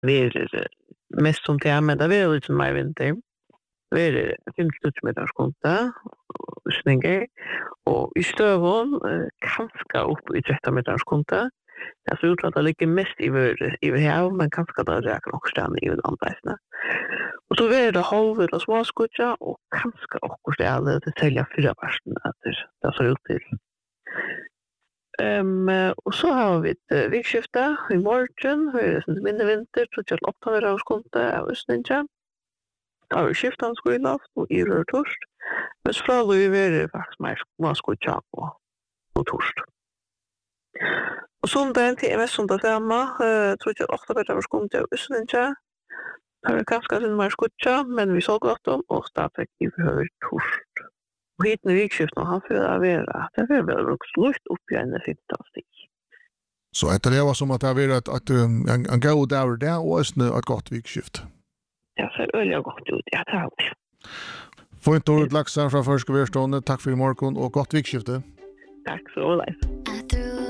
Vi är mest som till men det är lite mer vinter. Vi är 50 meter skonta sningar och I stövon kanske upp I 13 meter skonta. Jag ser ut att det ligger mest i här men kanske det räcker också stan I landplatserna. Och så är det halv eller småskotcha och kanske också det alla det tälja fyra personer att det ser ut till. Och så har vi ett vikskifte I morgon, höjres inte mindre vinter, så till 8 meter skonta av Östninja. Ja, vi skiftar skoilaft och I rör torst. Men så frågar vi är faktiskt mer småskotcha på torst. Och sondagen till mest sondag samma, tror jag 8 meter skonta av Östninja. Här är ganska sin mer skotcha, men vi såg gott om och startade I förhör torst. Och hit när vikskiften han för att vara, det är väl också luft upp I en 15 stig. Så det var som att det har varit en god dag där och ett gott vikskift. Det ser öliga gott ut, ja det har vi. Få inte ordet laxar från förskverstående. Tack för I morgon och gott vikskifte. Tack så mycket.